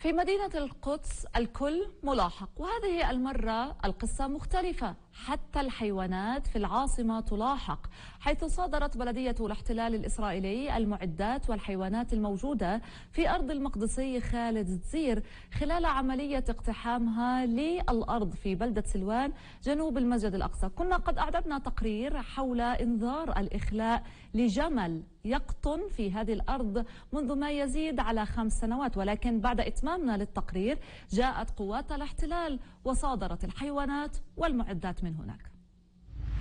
في مدينة القدس الكل ملاحق، وهذه المرة القصة مختلفة. حتى الحيوانات في العاصمة تلاحق، حيث صادرت بلدية الاحتلال الإسرائيلي المعدات والحيوانات الموجودة في أرض المقدسي خالد زير خلال عملية اقتحامها للأرض في بلدة سلوان جنوب المسجد الأقصى. كنا قد أعددنا تقرير حول إنذار الإخلاء لجمل يقطن في هذه الأرض منذ ما يزيد على 5 سنوات، ولكن بعد إتمامنا للتقرير جاءت قوات الاحتلال وصادرت الحيوانات والمعدات من هناك.